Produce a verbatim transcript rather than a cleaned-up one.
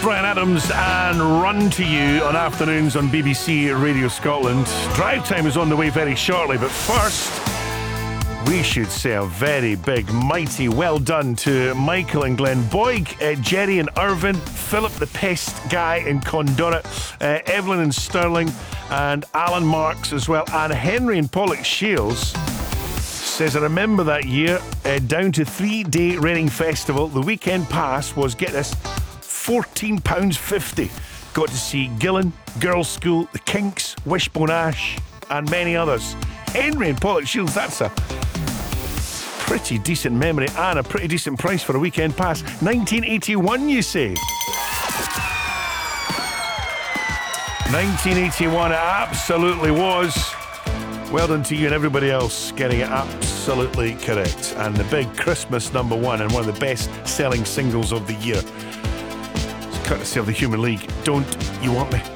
Bryan Adams and Run to You on afternoons on B B C Radio Scotland. Drive Time is on the way very shortly, but first, we should say a very big, mighty well done to Michael and Glenn Boyd, uh, Jerry and Irvin, Philip the Pest Guy in Condonnet, uh, Evelyn and Stirling, and Alan Marks as well, and Henry and Pollock Shields. Says, I remember that year, uh, down to three-day Reading Festival, the weekend pass was, get this, fourteen pounds fifty. Got to see Gillan, Girls' School, The Kinks, Wishbone Ash, and many others. Henry and Pollock Shields, that's a pretty decent memory and a pretty decent price for a weekend pass. nineteen eighty-one, you say? nineteen eighty-one, it absolutely was. Well done to you and everybody else getting it absolutely correct. And the big Christmas number one and one of the best-selling singles of the year. It's courtesy of the Human League. Don't You Want Me?